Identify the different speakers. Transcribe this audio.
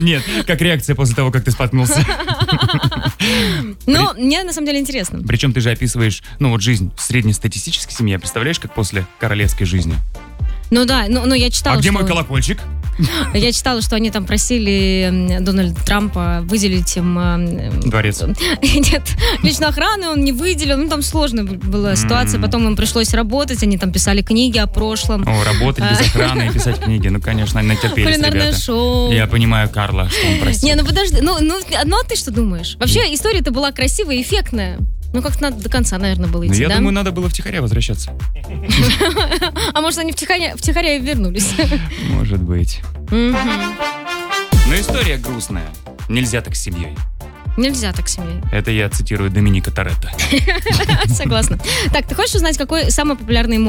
Speaker 1: Нет, как реакция после того, как ты споткнулся.
Speaker 2: Но мне на самом деле интересно.
Speaker 1: Причем ты же описываешь, жизнь в среднестатистической семье. Представляешь, как после королевской жизни?
Speaker 2: Ну да, но я читала,
Speaker 1: А где
Speaker 2: что...
Speaker 1: мой колокольчик?
Speaker 2: Я читала, что они там просили Дональда Трампа выделить им...
Speaker 1: Дворец.
Speaker 2: Нет, личную охрану он не выделил. Ну, там сложная была ситуация. Потом им пришлось работать. Они там писали книги о прошлом.
Speaker 1: Работать без охраны и писать книги. Ну, конечно, они натерпелись,
Speaker 2: Кулинарное
Speaker 1: ребята.
Speaker 2: шоу.
Speaker 1: Я понимаю Карла, что он просил.
Speaker 2: Не, подожди. А ты что думаешь? Вообще, история-то была красивая и эффектная. Как-то надо до конца, наверное, было идти,
Speaker 1: я
Speaker 2: да?
Speaker 1: думаю, надо было втихаря возвращаться.
Speaker 2: А может, они втихаря и вернулись?
Speaker 1: Может быть. Но история грустная. Нельзя так с семьей.
Speaker 2: Нельзя так с семьей.
Speaker 1: Это я цитирую Доминика Торетто.
Speaker 2: Согласна. Так, ты хочешь узнать, какой самый популярный